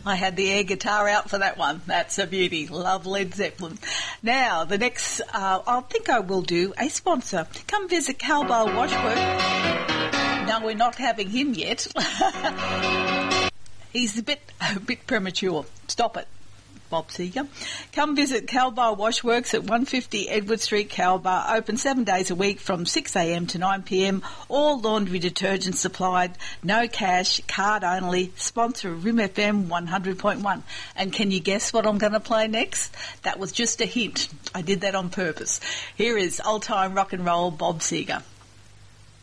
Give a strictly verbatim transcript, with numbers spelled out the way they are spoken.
I had the air guitar out for that one. That's a beauty. Love Led Zeppelin. Now, the next, uh, I think I will do a sponsor. Come visit Calbar Washwork. No, we're not having him yet. He's a bit, a bit premature. Stop it, Bob Seeger. Come visit Calbar Washworks at one fifty Edward Street, Calbar. Open seven days a week from six a m to nine p m. All laundry detergent supplied. No cash, card only. Sponsor of R I M F M one hundred point one. And can you guess what I'm going to play next? That was just a hint. I did that on purpose. Here is old time rock and roll Bob Seeger.